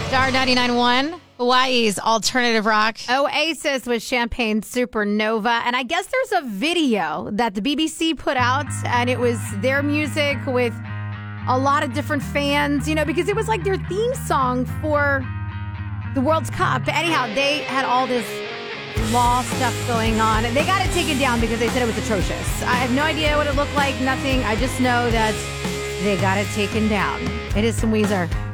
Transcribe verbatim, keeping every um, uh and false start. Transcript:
Star ninety-nine point one, Hawaii's alternative rock. Oasis with Champagne Supernova. And I guess there's a video that the B B C put out, and it was their music with a lot of different fans, you know, because it was like their theme song for the World Cup. But anyhow, they had all this law stuff going on, and they got it taken down because they said it was atrocious. I have no idea what it looked like, nothing. I just know that they got it taken down. It is some Weezer.